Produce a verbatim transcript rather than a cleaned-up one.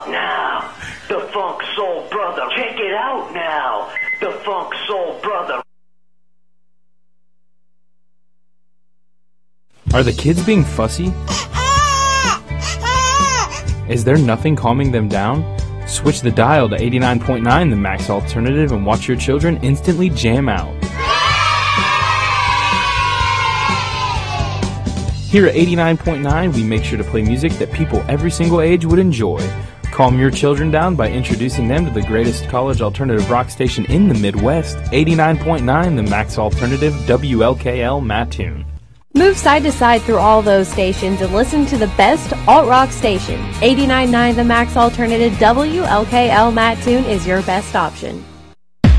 Now, the Funk Soul Brother. Check it out now. The Funk Soul Brother. Are the kids being fussy? Is there nothing calming them down? Switch the dial to eighty-nine point nine, the Max Alternative, and watch your children instantly jam out. Here at eighty-nine point nine, we make sure to play music that people every single age would enjoy. Calm your children down by introducing them to the greatest college alternative rock station in the Midwest, eighty-nine point nine, the Max Alternative, W L K L Mattoon. Move side to side through all those stations and listen to the best alt-rock station. eighty-nine point nine The Max Alternative, W L K L Mattoon is your best option.